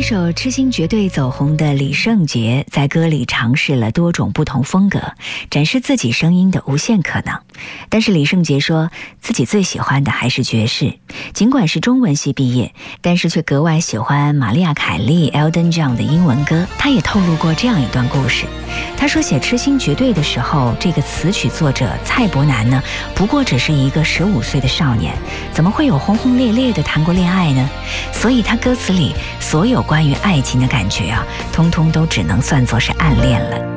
首《痴心绝对》走红的李圣杰，在歌里尝试了多种不同风格，展示自己声音的无限可能。但是李圣杰说自己最喜欢的还是爵士，尽管是中文系毕业，但是却格外喜欢玛丽亚·凯莉、Elton John 的英文歌。他也透露过这样一段故事，他说写《痴心绝对》的时候，这个词曲作者蔡伯南呢，不过只是一个15岁的少年，怎么会有轰轰烈烈的谈过恋爱呢？所以他歌词里所有关于爱情的感觉啊，通通都只能算作是暗恋了。